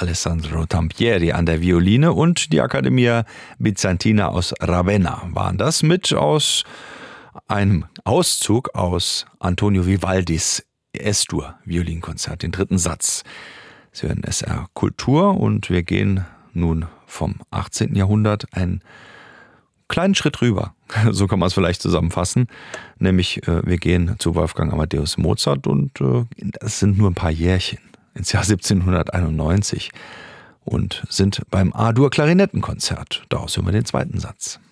Alessandro Tampieri an der Violine und die Accademia Bizantina aus Ravenna waren das mit aus einem Auszug aus Antonio Vivaldis S-Dur Violinkonzert, den dritten Satz. Sie hören SR Kultur und wir gehen nun vom 18. Jahrhundert einen kleinen Schritt rüber, so kann man es vielleicht zusammenfassen, nämlich wir gehen zu Wolfgang Amadeus Mozart und das sind nur ein paar Jährchen, ins Jahr 1791 und sind beim A-Dur Klarinettenkonzert. Daraus hören wir den zweiten Satz.